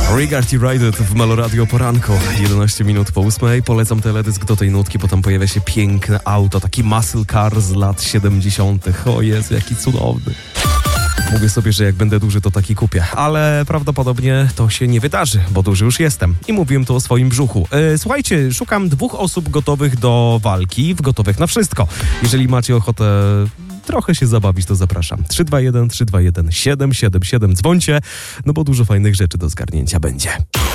Regard United w Meloradio poranku, 11 minut po 8. Polecam teledysk do tej nutki, bo tam pojawia się piękne auto, taki muscle car z lat 70. O Jezu, jaki cudowny. Mówię sobie, że jak będę duży, to taki kupię, ale prawdopodobnie to się nie wydarzy, bo duży już jestem i mówiłem tu o swoim brzuchu. Słuchajcie, szukam 2 osób gotowych do walki, gotowych na wszystko. Jeżeli macie ochotę trochę się zabawić, to zapraszam. 321 321 777, dzwońcie, no bo dużo fajnych rzeczy do zgarnięcia będzie.